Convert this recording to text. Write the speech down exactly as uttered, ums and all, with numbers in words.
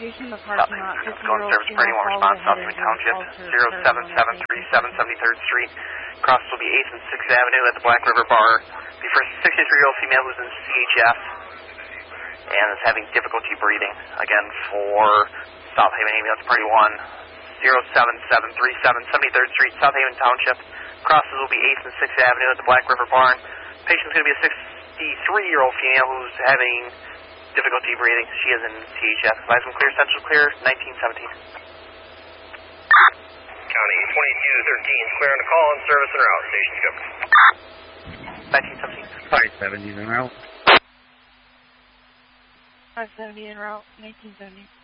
location, the South parking lot, Haven, going service for anyone response, South Haven Township, zero seven seven three seven seventy-third Street. Crosses will be eighth and sixth Avenue at the Black River Bar. The first sixty-three-year-old female who's in C H F and is having difficulty breathing. Again, for South Haven Ambulance Party one, zero seven seven three seven seventy-third Street, South Haven Township. Crosses will be eighth and sixth Avenue at the Black River Barn. Patient's going to be a sixty-three-year-old female who's having difficulty breathing. She is in C H F. Advise them clear, central clear, nineteen seventeen. County twenty-two thirteen, clear on the call and service en route. Station's good. nineteen seventeen. five seventy en route. five seventy en route, nineteen seventy.